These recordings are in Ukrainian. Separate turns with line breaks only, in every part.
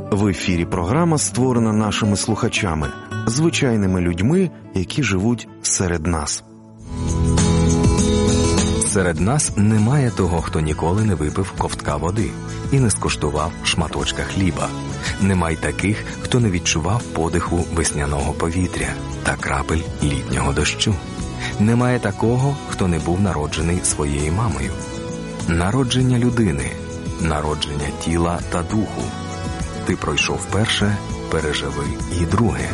В ефірі програма, створена нашими слухачами, звичайними людьми, які живуть серед нас.
Серед нас немає того, хто ніколи не випив ковтка води і не скуштував шматочка хліба. Немає таких, хто не відчував подиху весняного повітря та крапель літнього дощу. Немає такого, хто не був народжений своєю мамою. Народження людини, народження тіла та духу. Ти пройшов перше, переживи і друге.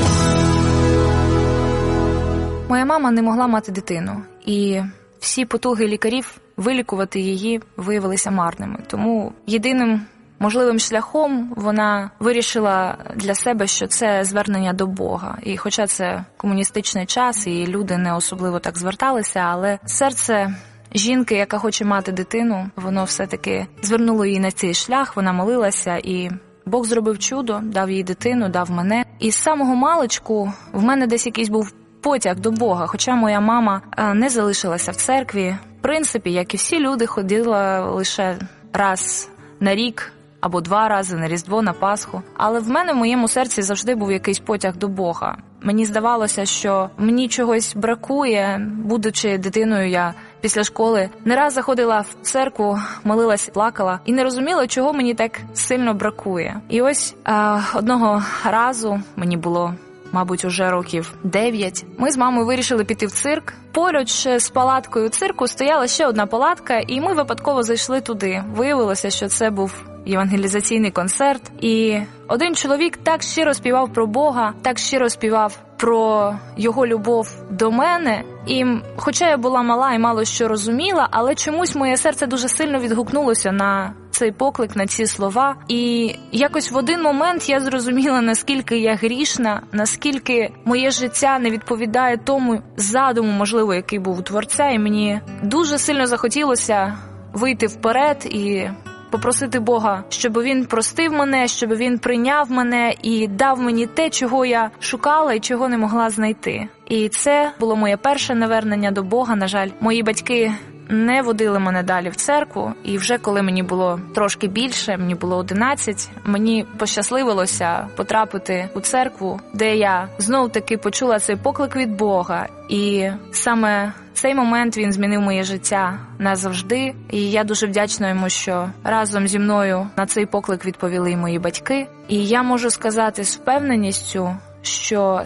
Моя мама не могла мати дитину, і всі потуги лікарів вилікувати її виявилися марними. Тому єдиним можливим шляхом вона вирішила для себе, що це звернення до Бога. І хоча це комуністичний час, і люди не особливо так зверталися, але серце жінки, яка хоче мати дитину, воно все-таки звернуло її на цей шлях, вона молилася, і Бог зробив чудо, дав їй дитину, дав мене. І з самого маличку в мене десь якийсь був потяг до Бога, хоча моя мама не залишилася в церкві. В принципі, як і всі люди, ходила лише раз на рік або 2 рази на Різдво, на Пасху. Але в мене, в моєму серці завжди був якийсь потяг до Бога. Мені здавалося, що мені чогось бракує. Будучи дитиною, я після школи не раз заходила в церкву, молилась, плакала і не розуміла, чого мені так сильно бракує. І ось одного разу, мені було, мабуть, уже років 9, ми з мамою вирішили піти в цирк. Поруч з палаткою цирку стояла ще одна палатка, і ми випадково зайшли туди. Виявилося, що це був євангелізаційний концерт, і один чоловік так щиро співав про Бога, так щиро співав про його любов до мене. І хоча я була мала і мало що розуміла, але чомусь моє серце дуже сильно відгукнулося на цей поклик, на ці слова. І якось в один момент я зрозуміла, наскільки я грішна, наскільки моє життя не відповідає тому задуму, можливо, який був у Творця. І мені дуже сильно захотілося вийти вперед і попросити Бога, щоб Він простив мене, щоб Він прийняв мене і дав мені те, чого я шукала і чого не могла знайти. І це було моє перше навернення до Бога. На жаль, мої батьки не водили мене далі в церкву, і вже коли мені було трошки більше, мені було 11, мені пощасливилося потрапити у церкву, де я знов-таки почула цей поклик від Бога. І саме цей момент він змінив моє життя назавжди. І я дуже вдячна йому, що разом зі мною на цей поклик відповіли і мої батьки. І я можу сказати з впевненістю, що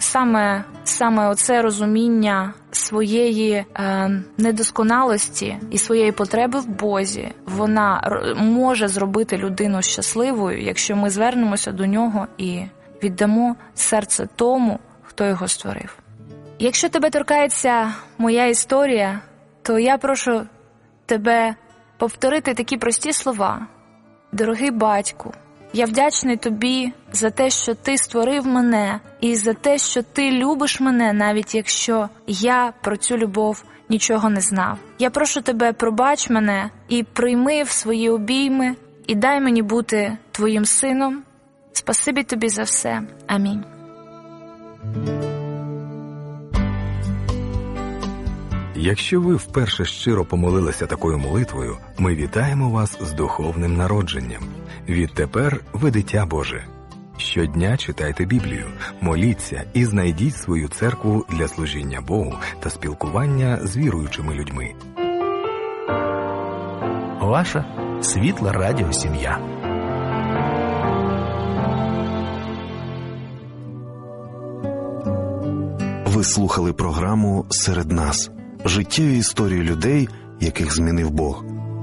саме оце розуміння своєї недосконалості і своєї потреби в Бозі, вона може зробити людину щасливою, якщо ми звернемося до Нього і віддамо серце тому, хто його створив. Якщо тебе торкається моя історія, то я прошу тебе повторити такі прості слова. Дорогий батьку, я вдячний тобі за те, що ти створив мене, і за те, що ти любиш мене, навіть якщо я про цю любов нічого не знав. Я прошу тебе, пробач мене і прийми в свої обійми, і дай мені бути твоїм сином. Спасибі тобі за все. Амінь.
Якщо ви вперше щиро помолилися такою молитвою, ми вітаємо вас з духовним народженням. Відтепер ви дитя Боже. Щодня читайте Біблію, моліться і знайдіть свою церкву для служіння Богу та спілкування з віруючими людьми.
Ваша світла радіосім'я.
Ви слухали програму «Серед нас». Життєві історії людей, яких змінив Бог.